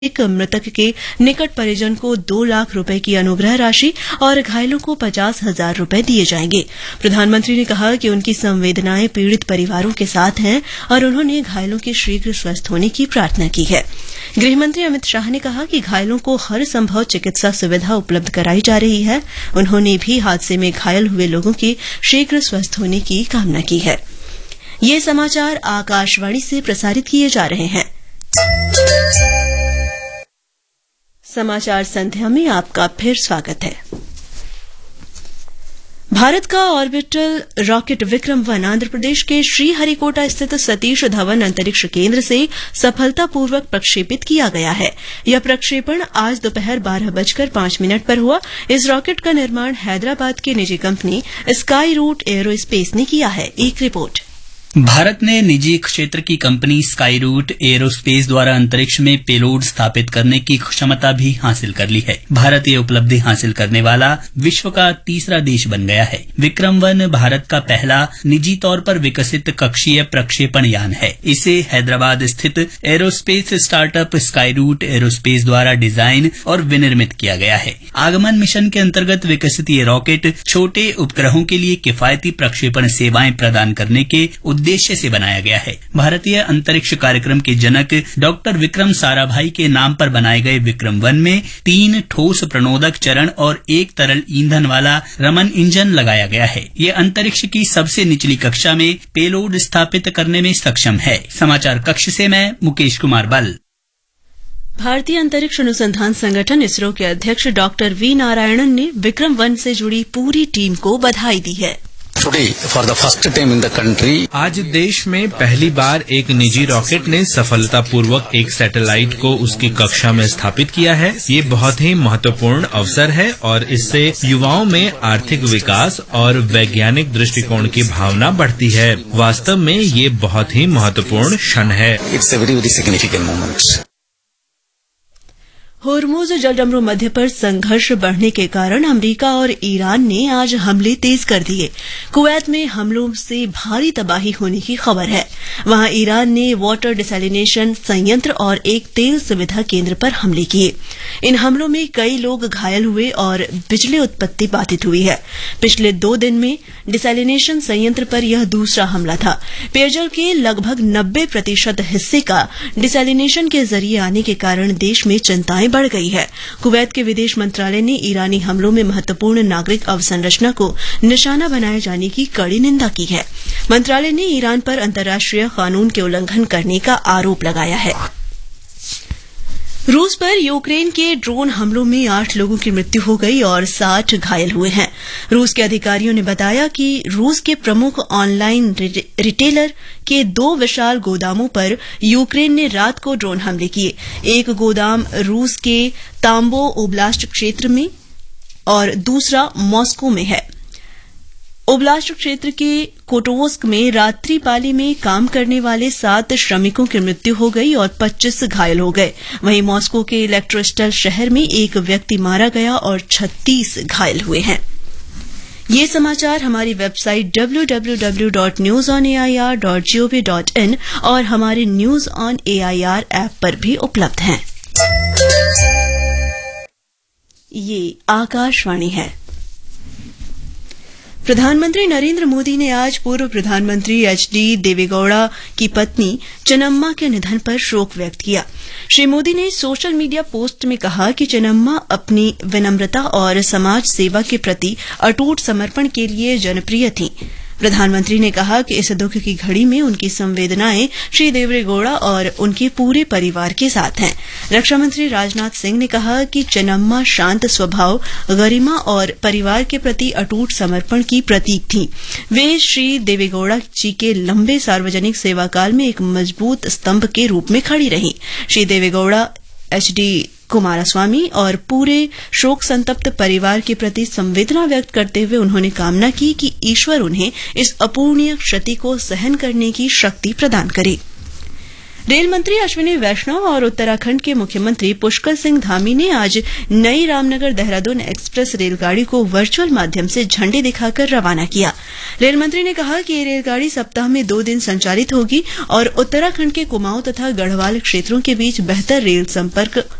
एक मृतक के निकट परिजन को 2 लाख रुपए की अनुग्रह राशि और घायलों को 50,000 रुपए दिए जाएंगे। प्रधानमंत्री ने कहा कि उनकी संवेदनाएं पीड़ित परिवारों के साथ हैं और उन्होंने घायलों के शीघ्र स्वस्थ होने की प्रार्थना की है। गृहमंत्री अमित शाह ने कहा कि घायलों को हर संभव चिकित्सा सुविधा उपलब्ध कराई जा रही है। उन्होंने भी हादसे में घायल हुए लोगों के शीघ्र स्वस्थ होने की कामना की है। ये समाचार आकाशवाणी से प्रसारित किए जा रहे हैं। समाचार संध्या में आपका फिर स्वागत है। भारत का ऑर्बिटल रॉकेट विक्रम-1 आंध्र प्रदेश के श्रीहरिकोटा स्थित सतीश धवन अंतरिक्ष केंद्र से सफलतापूर्वक प्रक्षेपित किया गया है। यह प्रक्षेपण आज दोपहर 12:05 पर हुआ। इस रॉकेट का निर्माण हैदराबाद की निजी कंपनी स्काई रूट एरोस्पेस ने किया है। एक रिपोर्ट। भारत ने निजी क्षेत्र की कंपनी स्काई रूट एरोस्पेस द्वारा अंतरिक्ष में पेलोड स्थापित करने की क्षमता भी हासिल कर ली है। भारत ये उपलब्धि हासिल करने वाला विश्व का तीसरा देश बन गया है। विक्रम-1 भारत का पहला निजी तौर पर विकसित कक्षीय प्रक्षेपण यान है। इसे हैदराबाद स्थित aerospace startup sky root aerospace द्वारा डिजाइन और विनिर्मित किया गया है। आगमन मिशन के अंतर्गत विकसित ये रॉकेट छोटे उपग्रहों के लिए किफायती प्रक्षेपण सेवाएं प्रदान करने के उद्देश्य से बनाया गया है। भारतीय अंतरिक्ष कार्यक्रम के जनक डॉक्टर विक्रम साराभाई के नाम पर बनाए गए विक्रम-1 में 3 ठोस प्रणोदक चरण और 1 तरल ईंधन वाला रमन इंजन लगाया गया है। ये अंतरिक्ष की सबसे निचली कक्षा में पेलोड स्थापित करने में सक्षम है। समाचार कक्ष से मैं मुकेश कुमार बल। भारतीय अंतरिक्ष अनुसंधान संगठन इसरो के अध्यक्ष डॉक्टर वी नारायणन ने विक्रम-1 से जुड़ी पूरी टीम को बधाई दी है। आज देश में पहली बार एक निजी रॉकेट ने सफलतापूर्वक एक सैटेलाइट को उसकी कक्षा में स्थापित किया है। ये बहुत ही महत्वपूर्ण अवसर है और इससे युवाओं में आर्थिक विकास और वैज्ञानिक दृष्टिकोण की भावना बढ़ती है। वास्तव में ये बहुत ही महत्वपूर्ण क्षण है। It's a very significant moment. Hormuz जलडमरू मध्य पर संघर्ष बढ़ने के कारण अमेरिका और ईरान ने आज हमले तेज कर दिए। कुवैत में हमलों से भारी तबाही होने की खबर है। वहां ईरान ने वाटर डिसैलिनेशन संयंत्र और एक तेल सुविधा केंद्र पर हमले किए। इन हमलों में कई लोग घायल हुए और बिजली उत्पत्ति बाधित हुई है। पिछले 2 दिन में डिसैलिनेशन संयंत्र पर यह दूसरा हमला था। पेयजल के लगभग 90% हिस्से का डिसैलिनेशन के जरिए आने के कारण देश में चिंताएं बढ़ गई है। कुवैत के विदेश मंत्रालय ने ईरानी हमलों में महत्वपूर्ण नागरिक अवसंरचना को निशाना बनाए जाने की कड़ी निंदा की है। मंत्रालय ने ईरान पर अंतर्राष्ट्रीय कानून के उल्लंघन करने का आरोप लगाया है। रूस पर यूक्रेन के ड्रोन हमलों में 8 लोगों की मृत्यु हो गई और 60 घायल हुए हैं। रूस के अधिकारियों ने बताया कि रूस के प्रमुख ऑनलाइन रिटेलर के 2 विशाल गोदामों पर यूक्रेन ने रात को ड्रोन हमले किए। एक गोदाम रूस के ताम्बो ओब्लास्ट क्षेत्र में और दूसरा मॉस्को में है। ओब्लास्ट क्षेत्र के कोटोवस्क में रात्रि पाली में काम करने वाले 7 श्रमिकों की मृत्यु हो गई और 25 घायल हो गए। वहीं मॉस्को के इलेक्ट्रोस्टल शहर में एक व्यक्ति मारा गया और 36 घायल हुए हैं। ये समाचार हमारी वेबसाइट www.newsonair.gov.in और हमारे न्यूज ऑन एआईआर ऐप पर भी उपलब्ध हैं। ये आकाशवाणी है। प्रधानमंत्री नरेंद्र मोदी ने आज पूर्व प्रधानमंत्री एचडी देवेगौड़ा की पत्नी चेन्नम्मा के निधन पर शोक व्यक्त किया। श्री मोदी ने सोशल मीडिया पोस्ट में कहा कि चेन्नम्मा अपनी विनम्रता और समाज सेवा के प्रति अटूट समर्पण के लिए जनप्रिय थीं। प्रधानमंत्री ने कहा कि इस दुख की घड़ी में उनकी संवेदनाएं श्री देवेगौड़ा और उनके पूरे परिवार के साथ हैं। रक्षा मंत्री राजनाथ सिंह ने कहा कि चेन्नम्मा शांत स्वभाव, गरिमा और परिवार के प्रति अटूट समर्पण की प्रतीक थीं। वे श्री देवेगौड़ा जी के लंबे सार्वजनिक सेवाकाल में एक मजबूत स्तंभ के रूप में खड़ी रहीं। श्री देवेगौड़ा एचडी कुमारस्वामी और पूरे शोक संतप्त परिवार के प्रति संवेदना व्यक्त करते हुए उन्होंने कामना की कि ईश्वर उन्हें इस अपूर्णीय क्षति को सहन करने की शक्ति प्रदान करे। रेल मंत्री अश्विनी वैष्णव और उत्तराखंड के मुख्यमंत्री पुष्कर सिंह धामी ने आज नई रामनगर देहरादून एक्सप्रेस रेलगाड़ी को वर्चुअल माध्यम से झंडी दिखाकर रवाना किया। रेल मंत्री ने कहा कि ये रेलगाड़ी सप्ताह में 2 दिन संचालित होगी और उत्तराखंड के कुमाऊं तथा गढ़वाल क्षेत्रों के बीच बेहतर रेल संपर्क